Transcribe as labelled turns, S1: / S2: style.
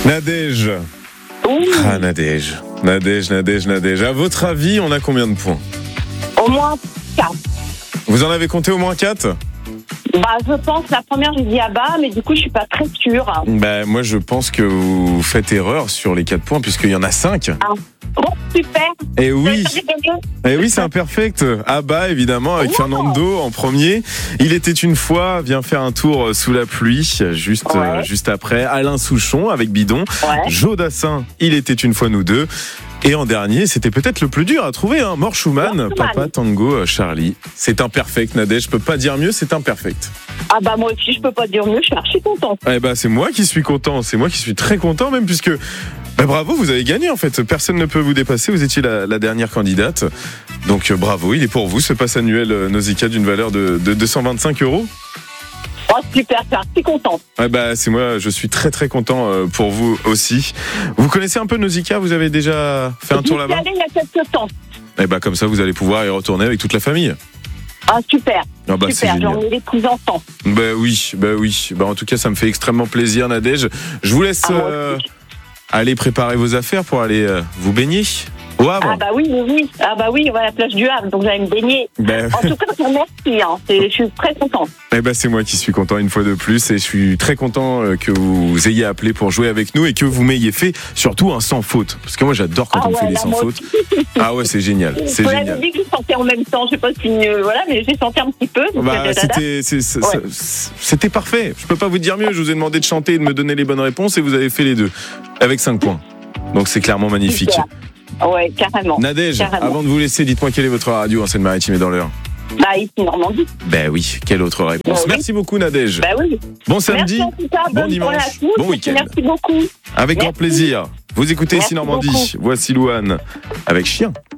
S1: Nadège.
S2: Oui,
S1: Ah, Nadège. Nadège. À votre avis, on a combien de points?
S2: au moins 4.
S1: Vous en avez compté au moins 4?
S2: Je pense, la première, j'ai dit bas, mais du coup, je suis pas très sûre.
S1: Moi, je pense que vous faites erreur sur les 4 points, puisqu'il y en a 5.
S2: Bon, super.
S1: Et oui,
S2: J'ai gagné.
S1: c'est imperfect. Abba, évidemment, avec
S2: Wow.
S1: Fernando en premier. Il était une fois, vient faire un tour sous la pluie, juste après. Alain Souchon avec Bidon.
S2: Ouais.
S1: Joe Dassin, il était une fois nous deux. Et en dernier, c'était peut-être le plus dur à trouver, hein. Mort Schumann, Papa Tango Charlie. C'est imperfect, Nadège. Je peux pas dire mieux, c'est imperfect.
S2: Moi aussi, je peux pas dire mieux, je suis archi contente.
S1: C'est moi qui suis content. C'est moi qui suis très content, même, puisque bravo, vous avez gagné en fait. Personne ne peut vous dépasser. Vous étiez la dernière candidate. Donc bravo, il est pour vous ce pass annuel Nausicaa d'une valeur de 225 €.
S2: Oh, super, je suis archi contente.
S1: C'est moi, je suis très très content pour vous aussi. Vous connaissez un peu Nausicaa? Vous avez déjà fait un tour là-bas?
S2: J'y suis allée il y a quelques temps.
S1: Comme ça, vous allez pouvoir y retourner avec toute la famille.
S2: Super.
S1: C'est
S2: Super,
S1: génial.
S2: j'en ai les petits-enfants.
S1: Oui. En tout cas, ça me fait extrêmement plaisir, Nadège. Je vous laisse
S2: Moi aussi.
S1: aller préparer vos affaires pour aller vous baigner au Havre.
S2: Oui. On va à la plage du Havre, donc j'allais me baigner. En tout cas, je vous remercie. Je suis très contente.
S1: C'est moi qui suis content une fois de plus, et je suis très content que vous ayez appelé pour jouer avec nous et que vous m'ayez fait surtout un sans faute. Parce que moi, j'adore quand on me fait des sans fautes. C'est génial. C'est
S2: Vous
S1: génial.
S2: avez dit que je chantais en même temps. Je sais pas si mais j'ai chanté un petit peu. Donc
S1: C'était parfait. Je peux pas vous dire mieux. Je vous ai demandé de chanter et de me donner les bonnes réponses, et vous avez fait les deux avec 5 points. Donc c'est clairement magnifique.
S2: Super. Ouais, carrément.
S1: Nadège,
S2: Carrément.
S1: avant de vous laisser, dites-moi quelle est votre radio en Seine-Maritime et dans l'heure.
S2: Ici, Normandie.
S1: Oui, quelle autre réponse?
S2: Oui.
S1: Merci beaucoup, Nadège.
S2: Oui.
S1: Bon samedi,
S2: Merci en tout cas,
S1: bon
S2: bonne
S1: dimanche,
S2: journée à tous.
S1: bon week-end.
S2: Merci beaucoup.
S1: Avec grand
S2: Merci.
S1: plaisir. Vous écoutez
S2: Merci
S1: ici Normandie.
S2: beaucoup.
S1: Voici Louane avec Chien.